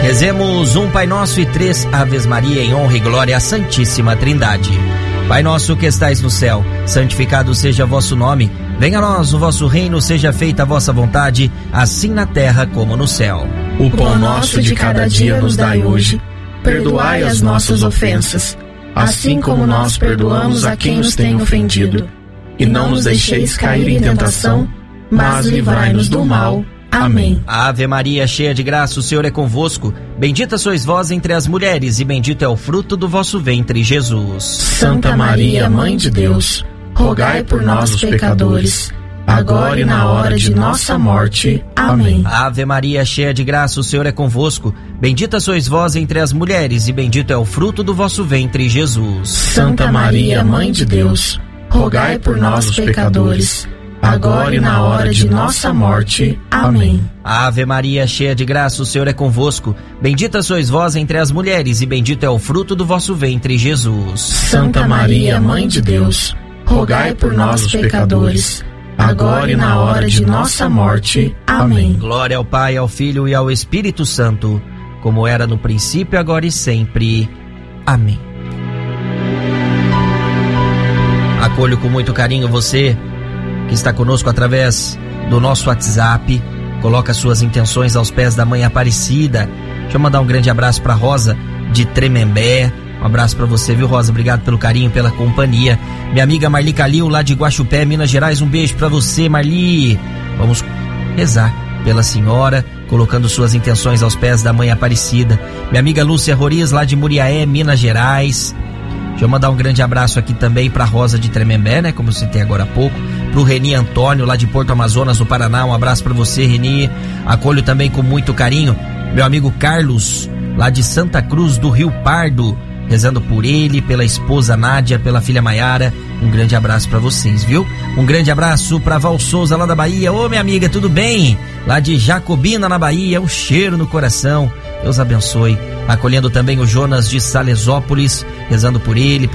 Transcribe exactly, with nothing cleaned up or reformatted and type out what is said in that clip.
Rezemos um Pai Nosso e três Aves Maria em honra e glória à Santíssima Trindade. Pai nosso que estais no céu, santificado seja vosso nome. Venha a nós o vosso reino, seja feita a vossa vontade, assim na terra como no céu. O pão nosso de cada dia nos dai hoje. Perdoai as nossas ofensas, assim como nós perdoamos a quem nos tem ofendido. E não nos deixeis cair em tentação, mas livrai-nos do mal. Amém. Ave Maria, cheia de graça, o Senhor é convosco. Bendita sois vós entre as mulheres, e bendito é o fruto do vosso ventre, Jesus. Santa Maria, Mãe de Deus, rogai por nós, os pecadores, agora e na hora de nossa morte. Amém. Ave Maria, cheia de graça, o Senhor é convosco. Bendita sois vós entre as mulheres, e bendito é o fruto do vosso ventre, Jesus. Santa Maria, Mãe de Deus, rogai por nós, os pecadores, agora e na hora de nossa morte. Amém. Ave Maria, cheia de graça, o Senhor é convosco. Bendita sois vós entre as mulheres, e bendito é o fruto do vosso ventre, Jesus. Santa Maria, Mãe de Deus, rogai por nós, os pecadores, agora e na hora de nossa morte. Amém. Glória ao Pai, ao Filho e ao Espírito Santo, como era no princípio, agora e sempre. Amém. Acolho com muito carinho você que está conosco através do nosso WhatsApp. Coloca suas intenções aos pés da Mãe Aparecida. Deixa eu mandar um grande abraço para Rosa de Tremembé. Um abraço para você, viu, Rosa? Obrigado pelo carinho, pela companhia. Minha amiga Marli Calil, lá de Guaxupé, Minas Gerais. Um beijo para você, Marli. Vamos rezar pela senhora, colocando suas intenções aos pés da Mãe Aparecida. Minha amiga Lúcia Roriz, lá de Muriaé, Minas Gerais. Deixa eu mandar um grande abraço aqui também pra Rosa de Tremembé, né? Como eu citei agora há pouco. Pro Reni Antônio, lá de Porto Amazonas, no Paraná. Um abraço pra você, Reni. Acolho também com muito carinho meu amigo Carlos, lá de Santa Cruz do Rio Pardo. Rezando por ele, pela esposa Nádia, pela filha Maiara. Um grande abraço pra vocês, viu? Um grande abraço pra Val Souza, lá da Bahia. Ô, minha amiga, tudo bem? Lá de Jacobina, na Bahia. Um cheiro no coração. Deus abençoe. Acolhendo também o Jonas de Salesópolis, rezando por ele,